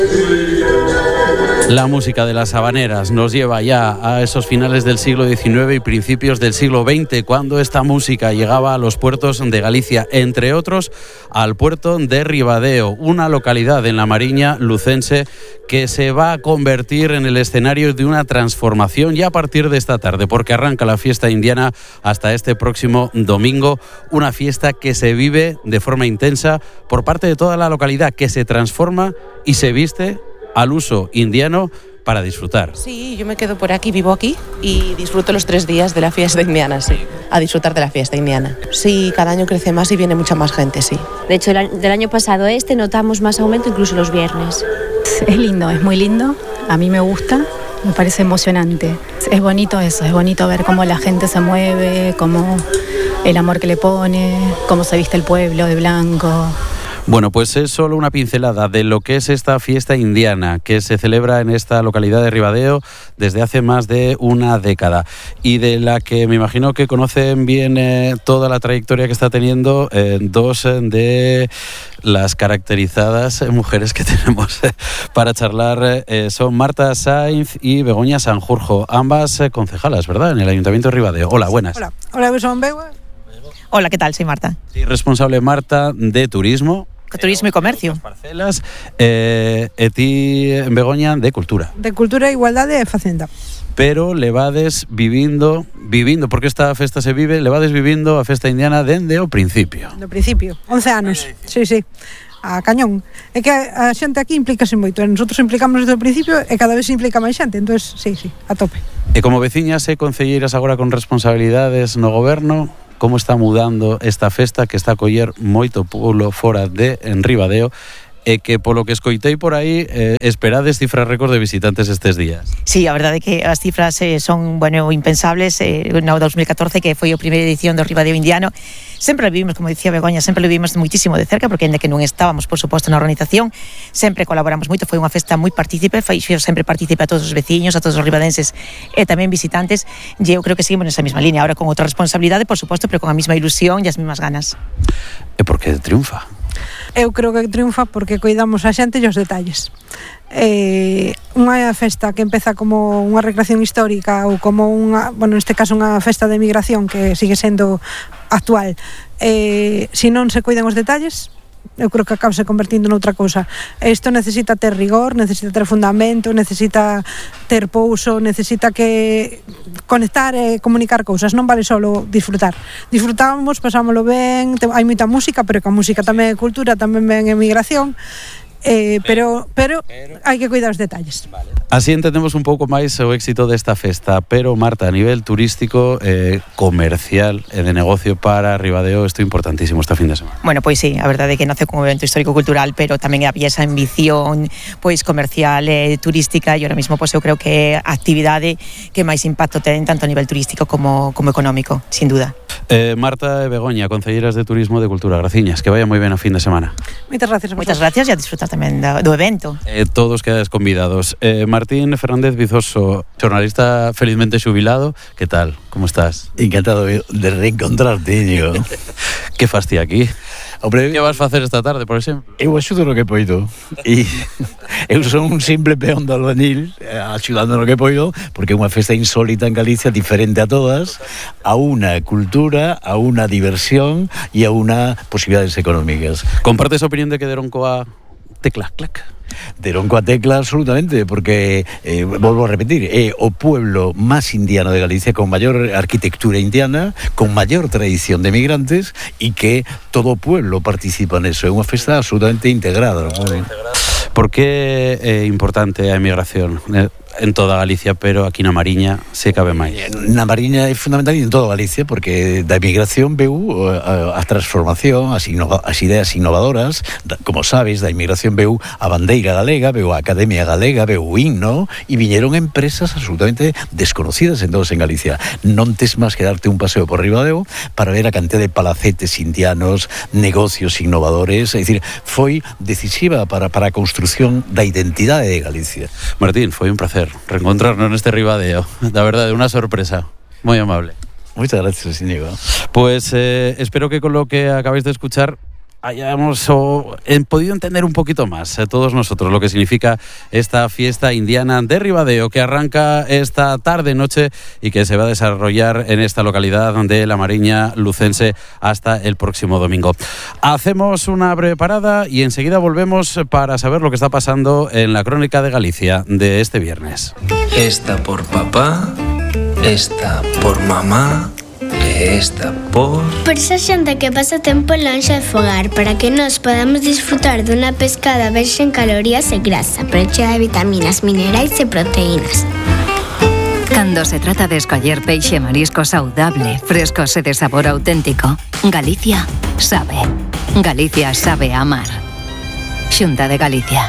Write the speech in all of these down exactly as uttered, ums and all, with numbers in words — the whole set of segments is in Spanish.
La música de las habaneras nos lleva ya a esos finales del siglo diecinueve y principios del siglo veinte, cuando esta música llegaba a los puertos de Galicia, entre otros al puerto de Ribadeo, una localidad en la Mariña lucense que se va a convertir en el escenario de una transformación ya a partir de esta tarde, porque arranca la fiesta indiana hasta este próximo domingo, una fiesta que se vive de forma intensa por parte de toda la localidad, que se transforma y se viste al uso indiano para disfrutar. Sí, yo me quedo por aquí, vivo aquí y disfruto los tres días de la fiesta indiana, sí, a disfrutar de la fiesta indiana. Sí, cada año crece más y viene mucha más gente, sí. De hecho, del año pasado a este notamos más aumento incluso los viernes. Es lindo, es muy lindo, a mí me gusta, me parece emocionante. Es bonito eso, es bonito ver cómo la gente se mueve, cómo el amor que le pone, cómo se viste el pueblo de blanco. Bueno, pues es solo una pincelada de lo que es esta fiesta indiana que se celebra en esta localidad de Ribadeo desde hace más de una década y de la que me imagino que conocen bien eh, toda la trayectoria que está teniendo eh, dos de las caracterizadas mujeres que tenemos eh, para charlar. Eh, son Marta Sainz y Begoña Sanjurjo, ambas eh, concejalas, ¿verdad?, en el Ayuntamiento de Ribadeo. Hola, buenas. Hola, hola, son Begoña. Hola, ¿qué tal? Soy Marta. Sí, responsable, Marta, de turismo. Turismo y comercio. Parcelas, eh, e ti, Begoña, de cultura. De cultura, igualdade e facenda. Pero levades vivindo, vivindo, porque esta festa se vive, levades vivindo a festa indiana dende o principio. Do principio, once anos, sí, sí, a cañón. É que a xente aquí implícase moito, e nosotros implicamos desde o principio e cada vez se implica máis xente, entonces sí, sí, a tope. E como veciñas e concelleiras agora con responsabilidades no goberno, como está mudando esta festa que está a coller moito pulo fora de en Ribadeo e que polo que escoitei por aí eh, esperades cifras récord de visitantes estes días? Sí, a verdade é que as cifras eh, son, bueno, impensables. Eh, no dos mil catorce, que foi a primeira edición do Ribadeo Indiano, sempre lo vivimos, como dicía Begoña, sempre lo vivimos muitísimo de cerca, porque ainda que non estábamos, por suposto, na organización, sempre colaboramos moito. Foi unha festa moi partícipe, foi sempre partícipe a todos os veciños, a todos os ribadenses e tamén visitantes, e eu creo que seguimos nesa mesma línea, ahora con outra responsabilidade, por suposto, pero con a mesma ilusión e as mesmas ganas. E por que triunfa? Eu creo que triunfa porque cuidamos a xente e os detalles. Eh, unha festa que empeza como unha recreación histórica ou como unha, bueno, neste caso unha festa de migración que sigue sendo actual, eh, se non se cuidan os detalles, eu creo que acaba se convertindo noutra cousa. Isto necesita ter rigor, necesita ter fundamento, necesita ter pouso, necesita que conectar e comunicar cousas, non vale solo disfrutar. Disfrutamos, pasámoslo ben, hai moita música, pero que a música tamén é cultura, tamén ven emigración. Eh, pero, pero pero hai que cuidar os detalles. Vale. Así entendemos un pouco máis o éxito desta festa, pero Marta, a nivel turístico, eh, comercial e de negocio para Ribadeo, isto é importantísimo esta fin de semana. Bueno, pois sí, a verdade é que nace como evento histórico-cultural, pero tamén había esa ambición pois comercial e turística, e ahora mesmo pois eu creo que a actividade que máis impacto ten tanto a nivel turístico como, como económico, sin duda. Eh, Marta e Begoña, concelleiras de Turismo e de Cultura, graciñas, que vaya moi ben a fin de semana. Moitas gracias. Moitas gracias e a disfrutar tamén do, do evento. Eh, todos quedades convidados. Eh, Martín Fernández Vizoso, xornalista felizmente xubilado, que tal? Como estás? Encantado de reencontrarte, Íñigo. Que fas ti aquí? Hombre, que vas facer esta tarde, por exemplo? Eu axudo no que poido. E eu son un simple peón de albañil, axudando no que poido, porque é unha festa insólita en Galicia, diferente a todas, a unha cultura, a unha diversión e a unha posibilidades económicas. Compartes a opinión de que deron coa tecla, clac? Deron coa tecla absolutamente, porque eh, volvo a repetir, é o pueblo máis indiano de Galicia, con maior arquitectura indiana, con maior tradición de migrantes, e que todo o pueblo participa neso. É unha festa absolutamente integrada, ¿no? Por que é importante a emigración en toda Galicia, pero aquí na Mariña se cabe máis? Na Mariña é fundamental e en toda Galicia, porque da emigración veu a, a transformación, as, innova, as ideas innovadoras, como sabes, da emigración veu a bandeira galega, veu a Academia Galega, veu o himno, e viñeron empresas absolutamente desconocidas en todos en Galicia. Non tes máis que darte un paseo por Ribadeo para ver a cantidad de palacetes indianos, negocios innovadores, é dicir, foi decisiva para, para a construción da identidade de Galicia. Martín, foi un placer reencontrarnos neste Ribadeo, da verdade, unha sorpresa, moi amable. Moitas gracias, Íñigo. Pues eh, espero que con lo que acabáis de escuchar hayamos o, he podido entender un poquito más eh, todos nosotros lo que significa esta fiesta indiana de Ribadeo, que arranca esta tarde-noche y que se va a desarrollar en esta localidad de La Mariña lucense hasta el próximo domingo. Hacemos una breve parada y enseguida volvemos para saber lo que está pasando en la Crónica de Galicia de este viernes. Esta por papá, esta por mamá, esta por... Por esa xente que pasa tempo lonxe de fogar, para que nós podamos disfrutar dunha pescada baixa en calorías e grasa, pero chea de vitaminas, minerais e proteínas. Cando se trata de escoller peixe e marisco saudable, frescos e de sabor auténtico, Galicia sabe. Galicia sabe amar. Xunta de Galicia.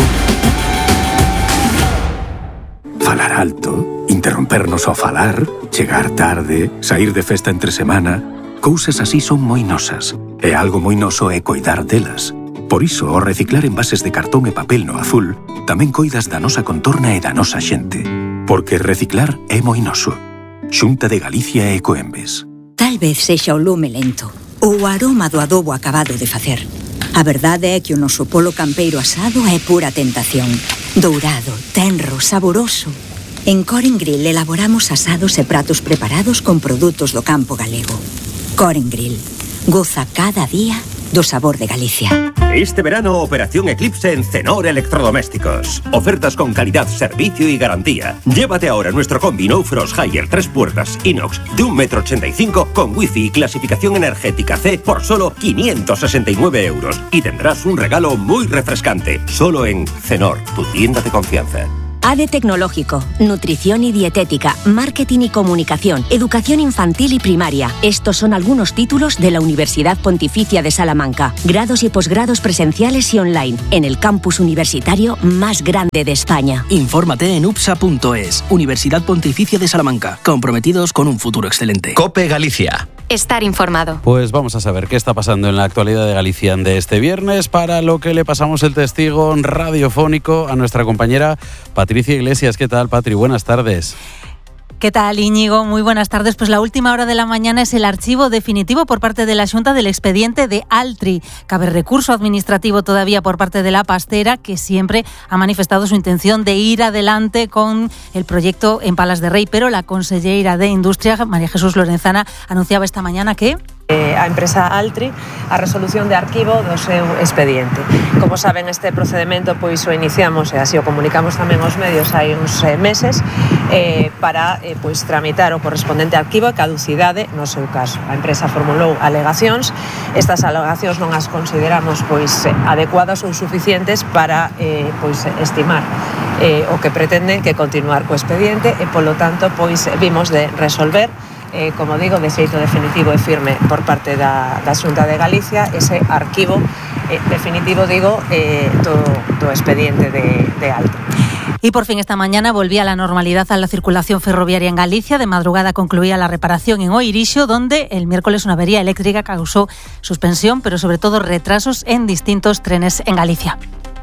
Falar alto, interrompernos ao falar, chegar tarde, saír de festa entre semana, cousas así son moi nosas, e algo moi noso é coidar delas. Por iso, ao reciclar envases de cartón e papel no azul, tamén coidas da nosa contorna e da nosa xente. Porque reciclar é moi noso. Xunta de Galicia e Ecoembes. Tal vez sexa o lume lento, ou o aroma do adobo acabado de facer. A verdade é que o noso polo campeiro asado é pura tentación. Dourado, tenro, saboroso. En Coren Grill elaboramos asados e pratos preparados con produtos do campo galego. Coren Grill. Goza cada día do sabor de Galicia. Este verano, Operación Eclipse en Cenor Electrodomésticos. Ofertas con calidad, servicio y garantía. Llévate ahora nuestro combi No Frost Higher tres puertas inox de un metro ochenta y cinco con wifi y clasificación energética C por solo quinientos sesenta y nueve euros. Y tendrás un regalo muy refrescante. Solo en Cenor, tu tienda de confianza. A D E Tecnológico, Nutrición y Dietética, Marketing y Comunicación, Educación Infantil y Primaria. Estos son algunos títulos de la Universidad Pontificia de Salamanca. Grados y posgrados presenciales y online, en el campus universitario más grande de España. Infórmate en upsa punto es. Universidad Pontificia de Salamanca, comprometidos con un futuro excelente. COPE Galicia. Estar informado. Pues vamos a saber qué está pasando en la actualidad de Galicia de este viernes, para lo que le pasamos el testigo radiofónico a nuestra compañera Patricia Iglesias. ¿Qué tal, Patri? Buenas tardes. ¿Qué tal, Íñigo? Muy buenas tardes. Pues la última hora de la mañana es el archivo definitivo por parte de la Xunta del expediente de Altri. Cabe recurso administrativo todavía por parte de la pastera, que siempre ha manifestado su intención de ir adelante con el proyecto en Palas de Rei, pero la consellera de Industria, María Jesús Lorenzana, anunciaba esta mañana que... Eh, a empresa Altri a resolución de arquivo do seu expediente. Como saben, este procedimento pois o iniciamos e así o comunicamos tamén aos medios hai uns eh, meses eh, para eh, pois tramitar o correspondente arquivo e caducidade no seu caso. A empresa formulou alegacións, estas alegacións non as consideramos pois adecuadas ou suficientes para eh, pois estimar eh, o que pretenden que continuar co expediente e polo tanto pois vimos de resolver Eh, como digo, de xeito definitivo e firme por parte da, da Xunta de Galicia ese arquivo eh, definitivo, digo, eh, do, do expediente de, de Altri. Y por fin esta mañana volvía la normalidad a la circulación ferroviaria en Galicia. De madrugada concluía la reparación en Oirixo, donde el miércoles una avería eléctrica causó suspensión, pero sobre todo retrasos en distintos trenes en Galicia.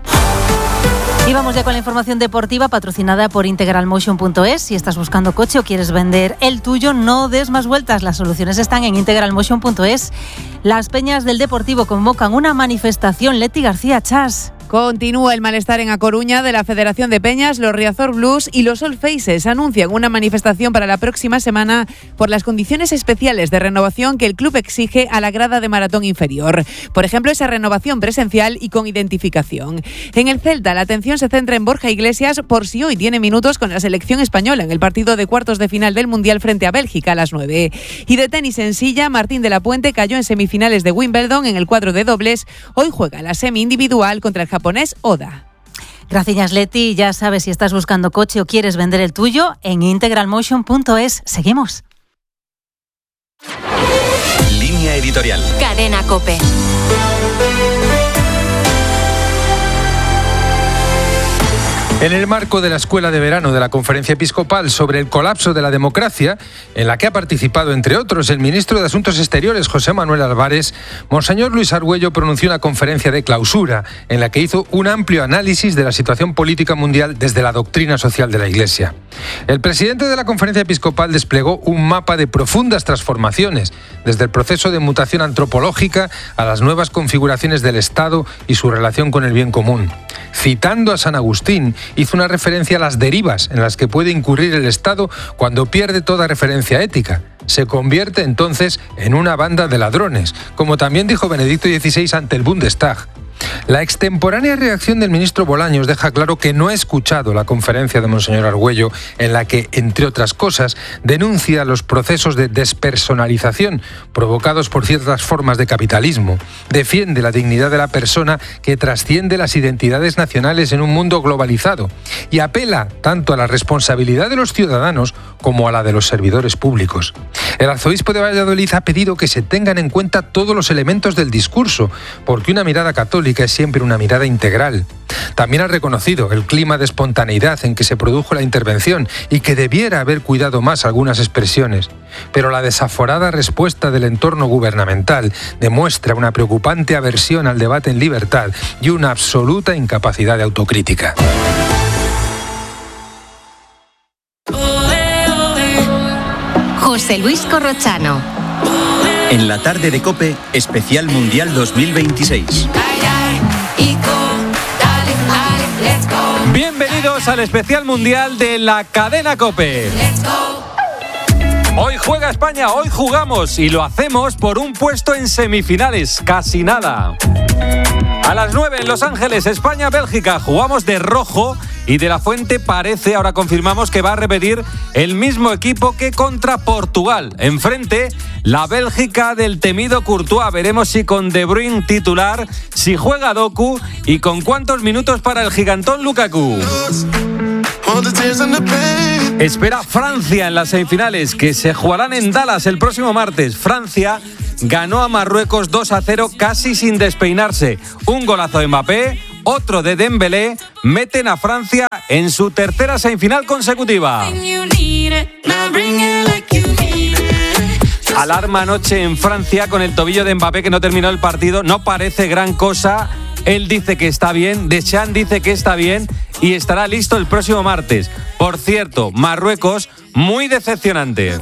Y vamos ya con la información deportiva patrocinada por integral motion punto es. Si estás buscando coche o quieres vender el tuyo, no des más vueltas. Las soluciones están en integral motion punto es. Las peñas del Deportivo convocan una manifestación. Leti García Chas. Continúa el malestar en A Coruña de la Federación de Peñas, los Riazor Blues y los All Faces. Anuncian una manifestación para la próxima semana por las condiciones especiales de renovación que el club exige a la grada de maratón inferior. Por ejemplo, esa renovación presencial y con identificación. En el Celta, la atención se centra en Borja Iglesias por si hoy tiene minutos con la selección española en el partido de cuartos de final del Mundial frente a Bélgica a las nueve. Y de tenis en silla, Martín de la Puente cayó en semifinales de Wimbledon en el cuadro de dobles. Hoy juega la semi individual contra el japonés Oda. Gracias, Leti. Ya sabes, si estás buscando coche o quieres vender el tuyo, en integral motion punto es. Seguimos. Línea editorial. Cadena COPE. En el marco de la Escuela de Verano de la Conferencia Episcopal sobre el colapso de la democracia, en la que ha participado, entre otros, el ministro de Asuntos Exteriores, José Manuel Álvarez, Monseñor Luis Argüello pronunció una conferencia de clausura en la que hizo un amplio análisis de la situación política mundial desde la doctrina social de la Iglesia. El presidente de la Conferencia Episcopal desplegó un mapa de profundas transformaciones, desde el proceso de mutación antropológica a las nuevas configuraciones del Estado y su relación con el bien común. Citando a San Agustín, hizo una referencia a las derivas en las que puede incurrir el Estado cuando pierde toda referencia ética. Se convierte entonces en una banda de ladrones, como también dijo Benedicto dieciséis ante el Bundestag. La extemporánea reacción del ministro Bolaños deja claro que no ha escuchado la conferencia de Monseñor Argüello, en la que, entre otras cosas, denuncia los procesos de despersonalización provocados por ciertas formas de capitalismo, defiende la dignidad de la persona que trasciende las identidades nacionales en un mundo globalizado y apela tanto a la responsabilidad de los ciudadanos como a la de los servidores públicos. El arzobispo de Valladolid ha pedido que se tengan en cuenta todos los elementos del discurso, porque una mirada católica es siempre una mirada integral. También ha reconocido el clima de espontaneidad en que se produjo la intervención y que debiera haber cuidado más algunas expresiones. Pero la desaforada respuesta del entorno gubernamental demuestra una preocupante aversión al debate en libertad y una absoluta incapacidad de autocrítica. José Luis Corrochano. En la tarde de COPE, especial Mundial dos mil veintiséis. Bienvenidos al especial mundial de la cadena COPE. Hoy juega España, hoy jugamos y lo hacemos por un puesto en semifinales, casi nada. A las nueve en Los Ángeles, España-Bélgica, jugamos de rojo y De la Fuente parece, ahora confirmamos, que va a repetir el mismo equipo que contra Portugal. Enfrente, la Bélgica del temido Courtois. Veremos si con De Bruyne titular, si juega Doku y con cuántos minutos para el gigantón Lukaku. Espera Francia en las semifinales, que se jugarán en Dallas el próximo martes. Francia ganó a Marruecos dos a cero casi sin despeinarse. Un golazo de Mbappé, otro de Dembélé, meten a Francia en su tercera semifinal consecutiva. Alarma anoche en Francia con el tobillo de Mbappé, que no terminó el partido. No parece gran cosa. Él dice que está bien, Deschamps dice que está bien y estará listo el próximo martes. Por cierto, Marruecos, muy decepcionante.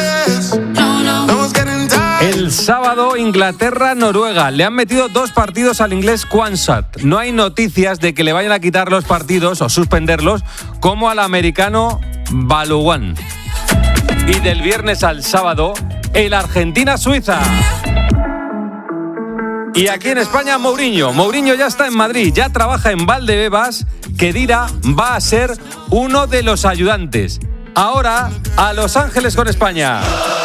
El sábado, Inglaterra-Noruega. Le han metido dos partidos al inglés Quansat. No hay noticias de que le vayan a quitar los partidos o suspenderlos, como al americano Balogun. Y del viernes al sábado, el Argentina-Suiza. Y aquí en España, Mourinho. Mourinho ya está en Madrid, ya trabaja en Valdebebas. Khedira va a ser uno de los ayudantes. Ahora, a Los Ángeles con España.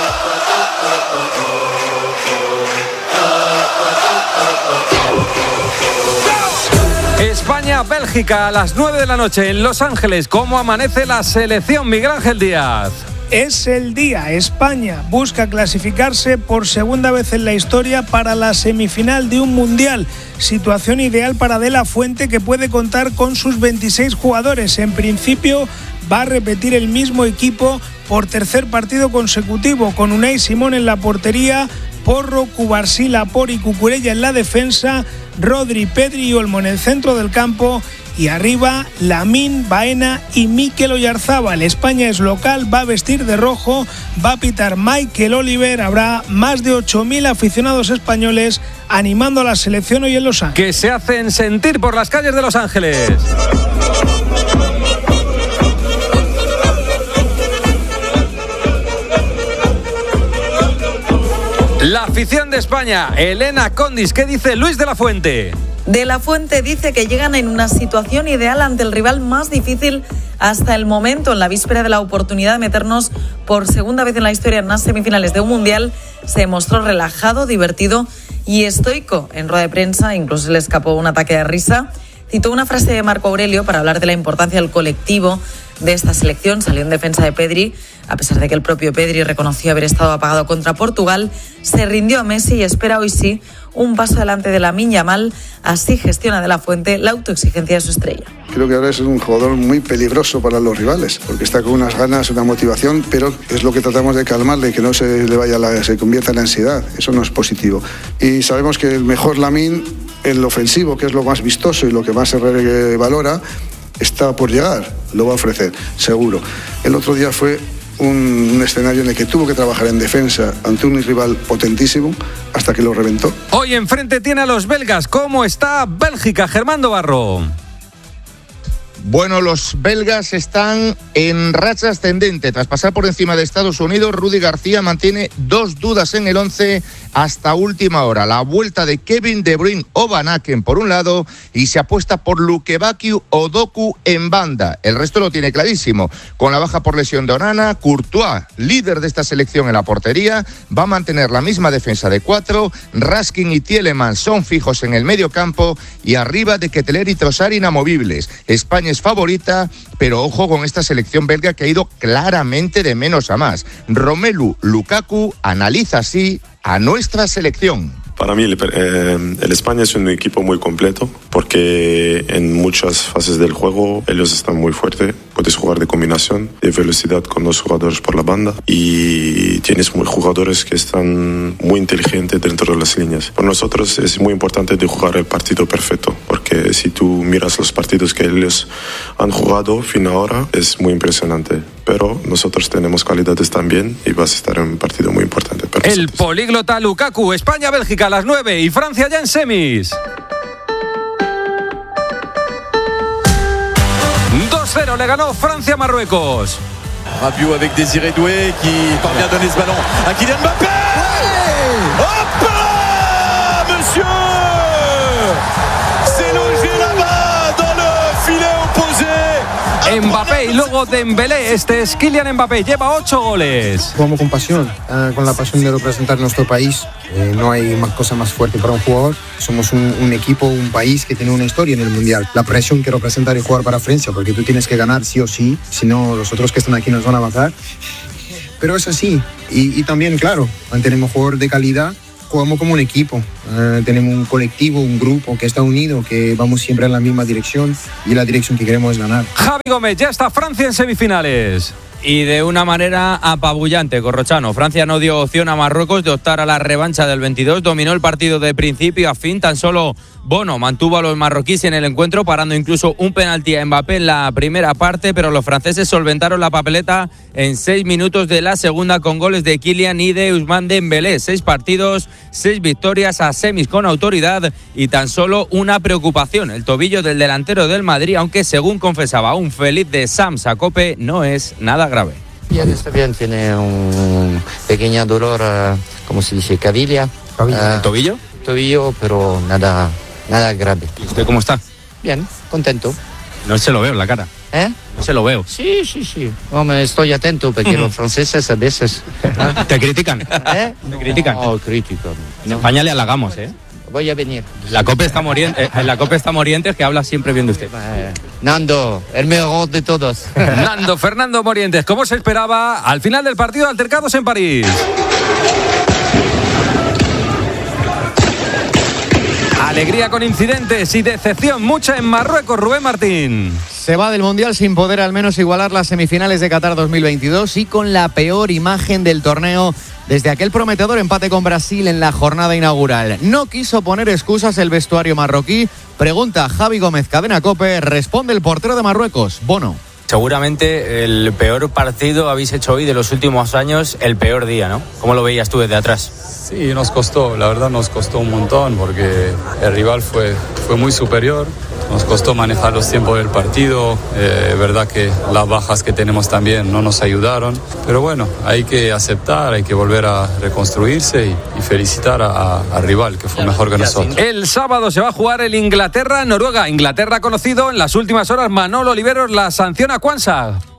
España-Bélgica a las nueve de la noche en Los Ángeles. ¿Cómo amanece la selección, Miguel Ángel Díaz? Es el día. España busca clasificarse por segunda vez en la historia para la semifinal de un mundial. Situación ideal para De la Fuente, que puede contar con sus veintiséis jugadores. En principio va a repetir el mismo equipo por tercer partido consecutivo, con Unai Simón en la portería, Porro, Cubarsí, Laporte y Cucurella en la defensa, Rodri, Pedri y Olmo en el centro del campo. Y arriba, Lamine, Baena y Mikel Oyarzábal. España es local, va a vestir de rojo, va a pitar Michael Oliver. Habrá más de ocho mil aficionados españoles animando a la selección hoy en Los Ángeles. Que se hacen sentir por las calles de Los Ángeles. La afición de España, Elena Condis, ¿qué dice Luis de la Fuente? De la Fuente dice que llegan en una situación ideal ante el rival más difícil hasta el momento. En la víspera de la oportunidad de meternos por segunda vez en la historia en unas semifinales de un mundial, se mostró relajado, divertido y estoico. En rueda de prensa incluso le escapó un ataque de risa. Citó una frase de Marco Aurelio para hablar de la importancia del colectivo de esta selección. Salió en defensa de Pedri, A pesar de que el propio Pedri reconoció haber estado apagado contra Portugal, se rindió a Messi y espera hoy sí un paso adelante de Lamine Yamal. Así gestiona De La Fuente la autoexigencia de su estrella. Creo que ahora es un jugador muy peligroso para los rivales, porque está con unas ganas, una motivación, pero es lo que tratamos de calmarle, que no se le vaya la, se convierta en ansiedad. Eso no es positivo. Y sabemos que el mejor Lamine, el ofensivo, que es lo más vistoso y lo que más se valora, está por llegar, lo va a ofrecer, seguro. El otro día fue un, un escenario en el que tuvo que trabajar en defensa ante un rival potentísimo hasta que lo reventó. Hoy enfrente tiene a los belgas. ¿Cómo está Bélgica, Germán Barro? Bueno, los belgas están en racha ascendente. Tras pasar por encima de Estados Unidos, Rudy García mantiene dos dudas en el once hasta última hora. La vuelta de Kevin De Bruyne o Van Aken por un lado y se apuesta por Lukebakio o Doku en banda. El resto lo tiene clarísimo. Con la baja por lesión de Onana, Courtois, líder de esta selección en la portería, va a mantener la misma defensa de cuatro. Raskin y Tielemans son fijos en el medio campo y arriba de Ketelaere y Trossard inamovibles. España es favorita, pero ojo con esta selección belga que ha ido claramente de menos a más. Romelu Lukaku analiza así a nuestra selección. Para mí el, eh, el España es un equipo muy completo porque en muchas fases del juego ellos están muy fuertes. Puedes jugar de combinación, de velocidad con dos jugadores por la banda y tienes muy jugadores que están muy inteligentes dentro de las líneas. Para nosotros es muy importante de jugar el partido perfecto porque si tú miras los partidos que ellos han jugado fin ahora es muy impresionante. Pero nosotros tenemos calidades también y vas a estar en un partido muy importante. El políglota Lukaku, España-Bélgica a las nueve y Francia ya en semis. dos cero le ganó Francia a Marruecos. Rabiot avec Désiré Doué qui parvient à donner ce ballon à Kylian Mbappé. Hop là, monsieur! C'est logé là-bas dans le filet opposé. Mbappé y luego Dembélé. Este es Kylian Mbappé, lleva ocho goles. Jugamos con pasión, eh, con la pasión de representar nuestro país. Eh, no hay más cosa más fuerte para un jugador. Somos un, un equipo, un país que tiene una historia en el Mundial. La presión que representar y jugar para Francia, porque tú tienes que ganar sí o sí, si no los otros que están aquí nos van a matar. Pero es así. Y, y también, claro, mantenemos jugadores de calidad. Jugamos como un equipo, uh, tenemos un colectivo, un grupo que está unido, que vamos siempre en la misma dirección y la dirección que queremos es ganar. Javi Gómez, ya está Francia en semifinales. Y de una manera apabullante, Corrochano. Francia no dio opción a Marruecos de optar a la revancha del veintidós, dominó el partido de principio a fin, tan solo Bono mantuvo a los marroquíes en el encuentro, parando incluso un penalti a Mbappé en la primera parte, pero los franceses solventaron la papeleta en seis minutos de la segunda con goles de Kylian y de Ousmane Dembélé. Seis partidos, seis victorias a semis con autoridad y tan solo una preocupación, el tobillo del delantero del Madrid, aunque según confesaba un feliz de Sam Sacope, no es nada grave. Bien, está bien, tiene un pequeño dolor, uh, como se dice, cavilla. Uh, ¿Tobillo? Tobillo, pero nada, nada grave. ¿Y usted cómo está? Bien, contento. No se lo veo en la cara. ¿Eh? No se lo veo. Sí, sí, sí. No, me estoy atento porque los franceses a veces... ¿eh? ¿Te critican? ¿Eh? ¿Te critican? No, critican. No. España le halagamos, ¿eh? Voy a venir. La Copa está moriente, eh, la Copa está Morientes, que habla siempre bien de usted. Eh, Nando, el mejor de todos. Nando Fernando Morientes, como se esperaba, al final del partido altercados en París. Alegría con incidentes y decepción mucha en Marruecos, Rubén Martín. Se va del Mundial sin poder al menos igualar las semifinales de Qatar dos mil veintidós y con la peor imagen del torneo desde aquel prometedor empate con Brasil en la jornada inaugural. No quiso poner excusas el vestuario marroquí. Pregunta Javi Gómez, Cadena COPE, responde el portero de Marruecos, Bono. Seguramente el peor partido habéis hecho hoy de los últimos años, el peor día, ¿no? ¿Cómo lo veías tú desde atrás? Sí, nos costó, la verdad nos costó un montón porque el rival fue, fue muy superior. Nos costó manejar los tiempos del partido, eh, verdad que las bajas que tenemos también no nos ayudaron, pero bueno, hay que aceptar, hay que volver a reconstruirse y, y felicitar al rival que fue mejor que nosotros. El sábado se va a jugar el Inglaterra-Noruega. Inglaterra ha conocido en las últimas horas, Manolo Oliveros, la sanción a Quansah.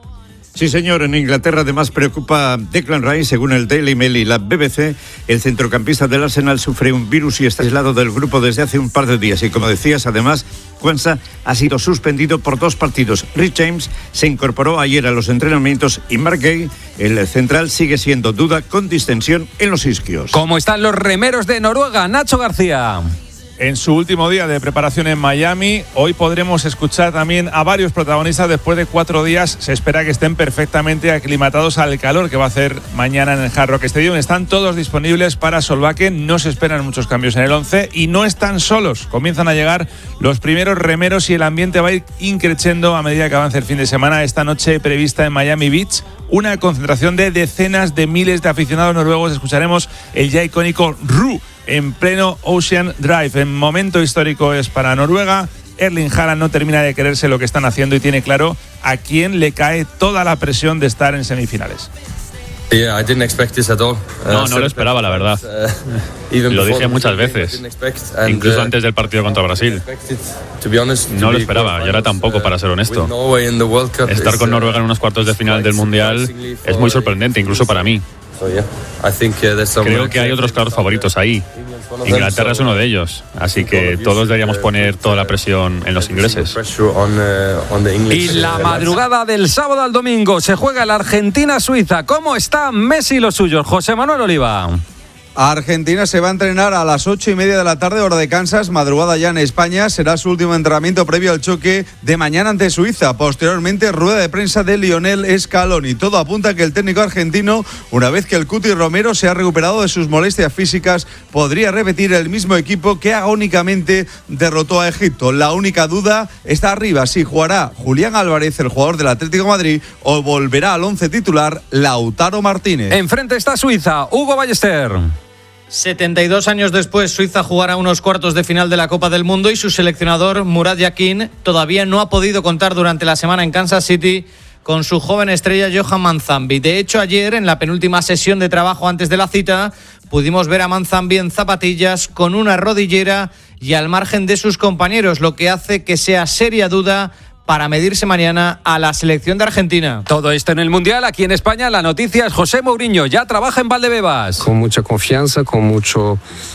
Sí, señor. En Inglaterra además preocupa Declan Rice, según el Daily Mail y la B B C. El centrocampista del Arsenal sufre un virus y está aislado del grupo desde hace un par de días. Y como decías, además, Quansah ha sido suspendido por dos partidos. Rich James se incorporó ayer a los entrenamientos y Mark Gay, el central, sigue siendo duda con distensión en los isquios. ¿Cómo están los remeros de Noruega? Nacho García. En su último día de preparación en Miami, hoy podremos escuchar también a varios protagonistas. Después de cuatro días se espera que estén perfectamente aclimatados al calor que va a hacer mañana en el Hard Rock Stadium. Están todos disponibles para Solbakken, no se esperan muchos cambios en el once y no están solos. Comienzan a llegar los primeros remeros y el ambiente va a ir increciendo a medida que avance el fin de semana. Esta noche prevista en Miami Beach una concentración de decenas de miles de aficionados noruegos. Escucharemos el ya icónico Ru en pleno Ocean Drive. En momento histórico es para Noruega. Erling Haaland no termina de creerse lo que están haciendo y tiene claro a quién le cae toda la presión de estar en semifinales. Yeah, I didn't expect this at all. No, no lo esperaba, la verdad. Lo dije muchas veces, incluso antes del partido contra Brasil. No lo esperaba, y ahora tampoco, para ser honesto. Estar con Noruega en unos cuartos de final del Mundial es muy sorprendente, incluso para mí. Creo que hay otros claros favoritos ahí. Inglaterra es uno de ellos, así que todos deberíamos poner toda la presión en los ingleses. Y la madrugada del sábado al domingo se juega la Argentina-Suiza. ¿Cómo está Messi y los suyos? José Manuel Oliva. Argentina se va a entrenar a las ocho y media de la tarde, hora de Kansas, madrugada ya en España. Será su último entrenamiento previo al choque de mañana ante Suiza. Posteriormente, rueda de prensa de Lionel Scaloni. Todo apunta a que el técnico argentino, una vez que el Cuti Romero se ha recuperado de sus molestias físicas, podría repetir el mismo equipo que agónicamente derrotó a Egipto. La única duda está arriba: si jugará Julián Álvarez, el jugador del Atlético de Madrid, o volverá al once titular Lautaro Martínez. Enfrente está Suiza. Hugo Ballester. setenta y dos años después, Suiza jugará unos cuartos de final de la Copa del Mundo y su seleccionador, Murat Yakin, todavía no ha podido contar durante la semana en Kansas City con su joven estrella Johan Manzambi. De hecho, ayer, en la penúltima sesión de trabajo antes de la cita, pudimos ver a Manzambi en zapatillas, con una rodillera y al margen de sus compañeros, lo que hace que sea seria duda para medirse mañana a la selección de Argentina. Todo esto en el Mundial. Aquí en España la noticia es José Mourinho, ya trabaja en Valdebebas. Con mucha confianza, con mucho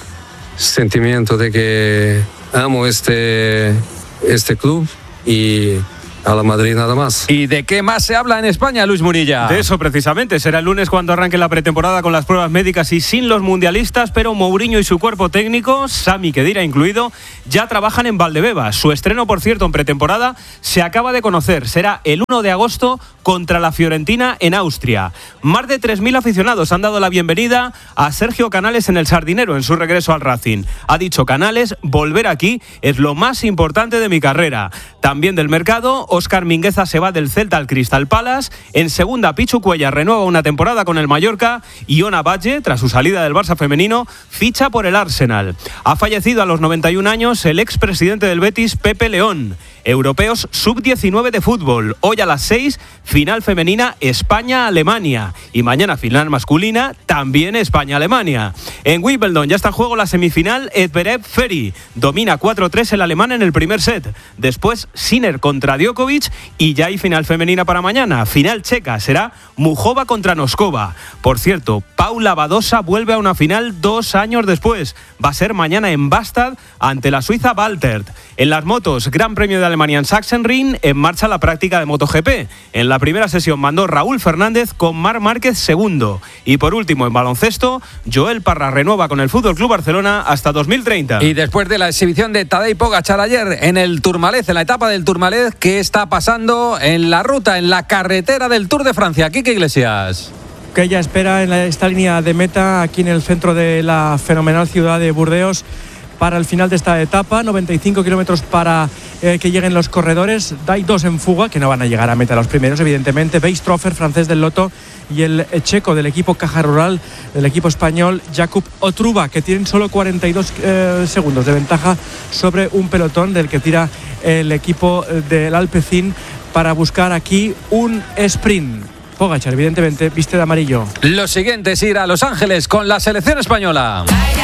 sentimiento de que amo este, este club y a la Madrid nada más. ¿Y de qué más se habla en España, Luis Murilla? De eso precisamente. Será el lunes cuando arranque la pretemporada con las pruebas médicas y sin los mundialistas, pero Mourinho y su cuerpo técnico, Sami Khedira incluido, ya trabajan en Valdebebas. Su estreno, por cierto, en pretemporada se acaba de conocer. Será el uno de agosto contra la Fiorentina en Austria. Más de tres mil aficionados han dado la bienvenida a Sergio Canales en el Sardinero en su regreso al Racing. Ha dicho Canales: volver aquí es lo más importante de mi carrera. También del mercado, Óscar Mingueza se va del Celta al Crystal Palace. En segunda, Pichu Cuellar renueva una temporada con el Mallorca y Ona Batlle, tras su salida del Barça femenino, ficha por el Arsenal. Ha fallecido a los noventa y un años el expresidente del Betis, Pepe León. Europeos sub diecinueve de fútbol. Hoy a las seis, final femenina España-Alemania. Y mañana final masculina, también España-Alemania. En Wimbledon ya está en juego la semifinal Zverev-Ferry. Domina cuatro tres el alemán en el primer set. Después Sinner contra Djokovic y ya hay final femenina para mañana. Final checa será Mujova contra Noskova. Por cierto, Paula Badosa vuelve a una final dos años después. Va a ser mañana en Bastad ante la suiza Waltert. En las motos, Gran Premio de Alemania en Sachsenring, en marcha la práctica de MotoGP. En la primera sesión mandó Raúl Fernández con Marc Márquez segundo. Y por último, en baloncesto, Joel Parra renueva con el F C Barcelona hasta dos mil treinta. Y después de la exhibición de Tadej Pogačar ayer en el Tourmalet, en la etapa del Tourmalet, ¿qué está pasando en la ruta, en la carretera del Tour de Francia? Quique Iglesias. Que ella espera en esta línea de meta, aquí en el centro de la fenomenal ciudad de Burdeos, para el final de esta etapa. Noventa y cinco kilómetros para eh, que lleguen los corredores. Hay dos en fuga que no van a llegar a meta los primeros, evidentemente. Weistrofer, francés del Lotto, y el checo del equipo Caja Rural, del equipo español Jakub Otruba, que tienen solo cuarenta y dos eh, segundos de ventaja sobre un pelotón del que tira el equipo del Alpecin para buscar aquí un sprint. Pogačar, evidentemente, viste de amarillo. Lo siguiente es ir a Los Ángeles con la selección española.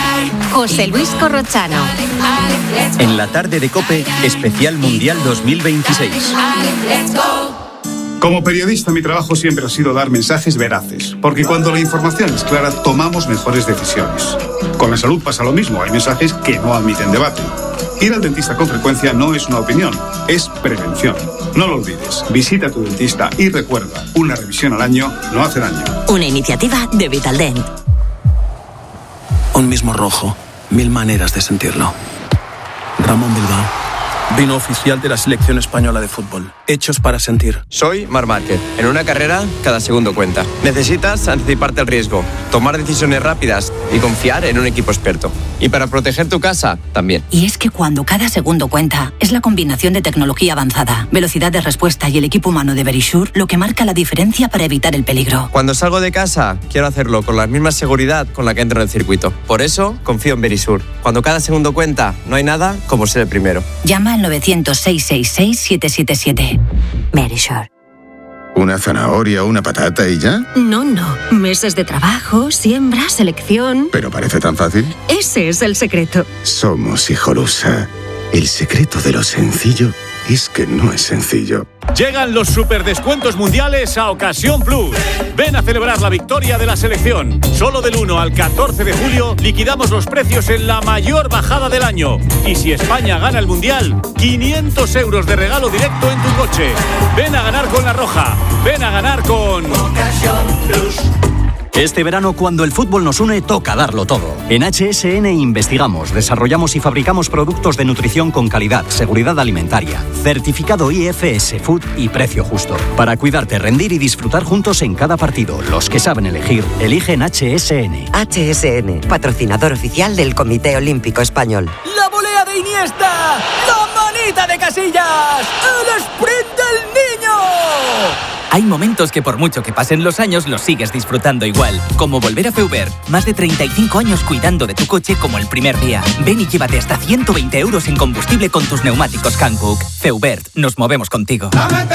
José Luis Corrochano. En la tarde de COPE, especial Mundial dos mil veintiséis. Como periodista, mi trabajo siempre ha sido dar mensajes veraces, porque cuando la información es clara, tomamos mejores decisiones. Con la salud pasa lo mismo, hay mensajes que no admiten debate. Ir al dentista con frecuencia no es una opinión, es prevención. No lo olvides, visita a tu dentista y recuerda, una revisión al año no hace daño. Una iniciativa de Vitaldent. Un mismo rojo, mil maneras de sentirlo. Ramón Bilbao, vino oficial de la selección española de fútbol. Hechos para sentir. Soy Marc Márquez. En una carrera, cada segundo cuenta. Necesitas anticiparte al riesgo, tomar decisiones rápidas y confiar en un equipo experto. Y para proteger tu casa, también. Y es que cuando cada segundo cuenta, es la combinación de tecnología avanzada, velocidad de respuesta y el equipo humano de Verisure lo que marca la diferencia para evitar el peligro. Cuando salgo de casa, quiero hacerlo con la misma seguridad con la que entro en el circuito. Por eso, confío en Verisure. Cuando cada segundo cuenta, no hay nada como ser el primero. Llama al novecientos, seiscientos sesenta y seis, siete siete siete. Verisure. ¿Una zanahoria o una patata y ya? No, no. Meses de trabajo, siembra, selección. ¿Pero parece tan fácil? Ese es el secreto. Somos Hijolusa. El secreto de lo sencillo es que no es sencillo. Llegan los superdescuentos mundiales a Ocasión Plus. Ven a celebrar la victoria de la selección. Solo del uno al catorce de julio liquidamos los precios en la mayor bajada del año. Y si España gana el mundial, quinientos euros de regalo directo en tu coche. Ven a ganar con La Roja. Ven a ganar con Ocasión Plus. Este verano, cuando el fútbol nos une, toca darlo todo. En H S N investigamos, desarrollamos y fabricamos productos de nutrición con calidad, seguridad alimentaria, certificado I F S Food y precio justo. Para cuidarte, rendir y disfrutar juntos en cada partido. Los que saben elegir, eligen H S N. H S N, patrocinador oficial del Comité Olímpico Español. ¡La volea de Iniesta! ¡La manita de Casillas! ¡El sprint del niño! Hay momentos que por mucho que pasen los años los sigues disfrutando igual. Como volver a Feubert. Más de treinta y cinco años cuidando de tu coche como el primer día. Ven y llévate hasta ciento veinte euros en combustible con tus neumáticos Hankook. Feubert, nos movemos contigo.